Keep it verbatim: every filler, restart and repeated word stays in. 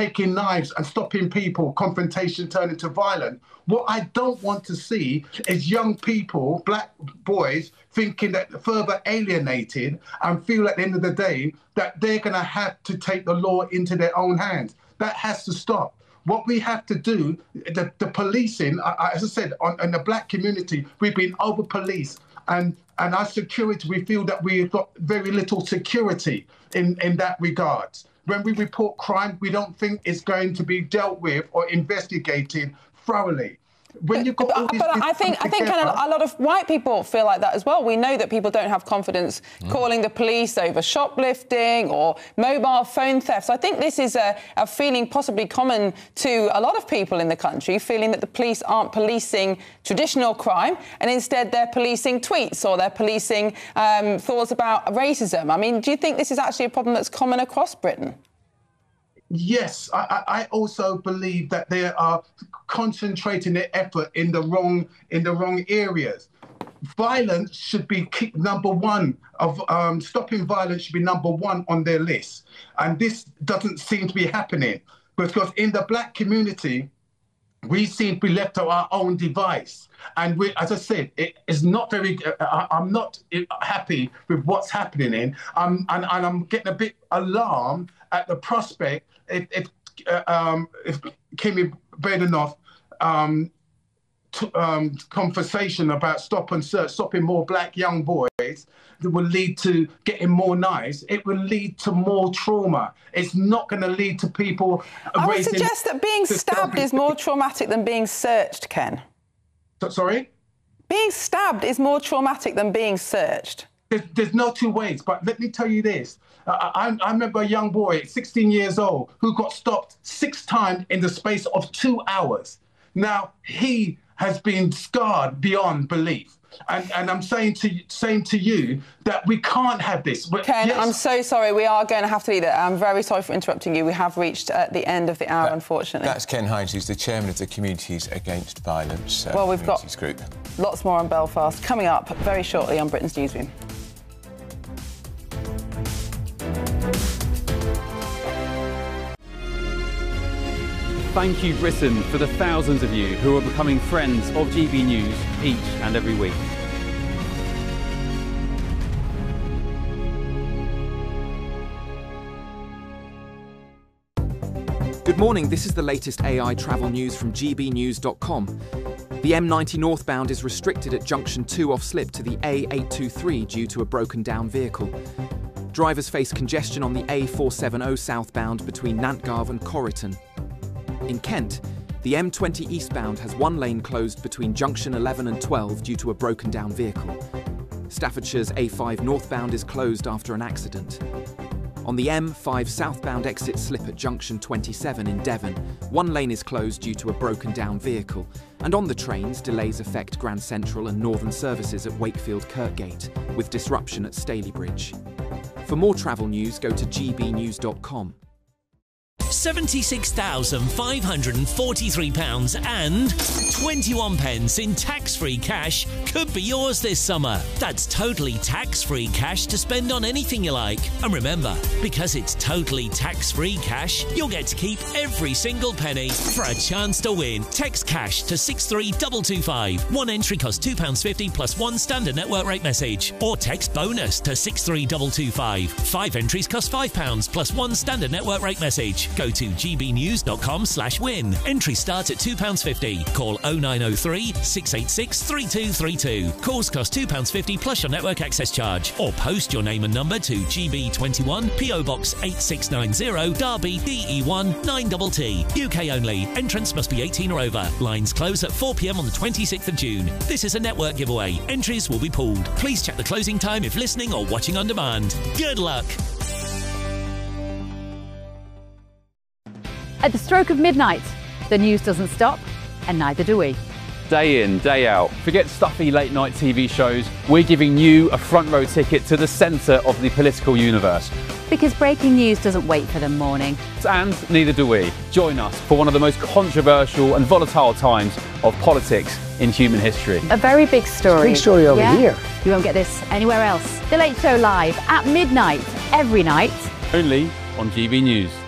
taking knives and stopping people, confrontation turning to violence. What I don't want to see is young people, black boys, thinking that further alienated and feel at the end of the day that they're going to have to take the law into their own hands. That has to stop. What we have to do, the, the policing, as I said, on, in the black community, we've been over-policed. And, and our security, we feel that we've got very little security in, in that regard. When we report crime, we don't think it's going to be dealt with or investigated thoroughly. When you've got but, all these but I think I think kind of a lot of white people feel like that as well. We know that people don't have confidence mm. calling the police over shoplifting or mobile phone theft. So I think this is a, a feeling possibly common to a lot of people in the country, feeling that the police aren't policing traditional crime and instead they're policing tweets or they're policing um, thoughts about racism. I mean, do you think this is actually a problem that's common across Britain? Yes, I, I also believe that they are concentrating their effort in the wrong in the wrong areas. Violence should be number one of um, stopping violence should be number one on their list, and this doesn't seem to be happening because in the black community, we seem to be left to our own device. And we, as I said, it is not very. Uh, I'm not happy with what's happening in, um, and, and I'm getting a bit alarmed at the prospect if if, uh, um, if Kemi Badenoch um, t um, conversation about stop and search, stopping more black young boys, that will lead to getting more knives. It will lead to more trauma. It's not going to lead to people. I would suggest that being stabbed is more traumatic than being searched, Ken. So, sorry? Being stabbed is more traumatic than being searched. There's, there's no two ways, but let me tell you this. Uh, I, I remember a young boy, sixteen years old, who got stopped six times in the space of two hours. Now, he has been scarred beyond belief. And, and I'm saying to, saying to you that we can't have this. But Ken, yes, I'm so sorry. We are going to have to leave it. I'm very sorry for interrupting you. We have reached at the end of the hour, that, unfortunately. That's Ken Hinds, who's the chairman of the Communities Against Violence uh, well, we've got group. Lots more on Belfast coming up very shortly on Britain's Newsroom. Thank you, Britain, for the thousands of you who are becoming friends of G B News each and every week. Good morning, this is the latest A I travel news from G B news dot com. The M ninety northbound is restricted at junction two off slip to the A eight two three due to a broken down vehicle. Drivers face congestion on the A four seventy southbound between Nantgarv and Corriton. In Kent, the M twenty eastbound has one lane closed between junction eleven and twelve due to a broken down vehicle. Staffordshire's A five northbound is closed after an accident. On the M five southbound exit slip at junction twenty-seven in Devon, one lane is closed due to a broken down vehicle. And on the trains, delays affect Grand Central and Northern services at Wakefield Kirkgate, with disruption at Stalybridge. For more travel news, go to G B news dot com. seventy-six thousand five hundred and forty-three pounds and twenty-one pence in tax-free cash could be yours this summer. That's totally tax-free cash to spend on anything you like. And remember, because it's totally tax-free cash, you'll get to keep every single penny for a chance to win. Text cash to six three two two five. One entry costs two pounds fifty plus one standard network rate message. Or text bonus to six three two two five. Five entries cost five pounds plus one standard network rate message. Go to G B news dot com slash win. Entry starts at two pounds fifty. Call oh nine oh three, six eight six, three two three two. Calls cost two pounds fifty plus your network access charge. Or post your name and number to G B twenty-one, P O Box eight six nine zero, Derby, D E one nine T T. U K only. Entrance must be eighteen or over. Lines close at four p m on the twenty-sixth of June. This is a network giveaway. Entries will be pooled. Please check the closing time if listening or watching on demand. Good luck. At the stroke of midnight, the news doesn't stop, and neither do we. Day in, day out. Forget stuffy late night T V shows. We're giving you a front row ticket to the centre of the political universe. Because breaking news doesn't wait for the morning. And neither do we. Join us for one of the most controversial and volatile times of politics in human history. A very big story. Big story over yeah? here. You won't get this anywhere else. The Late Show live at midnight, every night. Only on G B News.